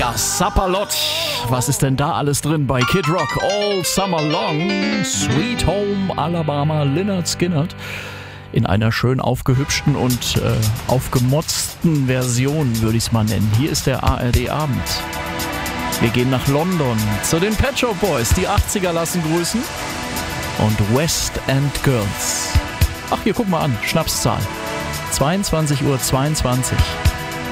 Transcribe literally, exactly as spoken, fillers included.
Ja, Sapperlot. Was ist denn da alles drin bei Kid Rock? All Summer Long, Sweet Home Alabama, Lynyrd Skynyrd. In einer schön aufgehübschten und äh, aufgemotzten Version, würde ich es mal nennen. Hier ist der A R D-Abend. Wir gehen nach London zu den Pet Shop Boys. Die achtziger lassen grüßen. Und West End Girls. Ach, hier, guck mal an. Schnapszahl. zweiundzwanzig Uhr zweiundzwanzig.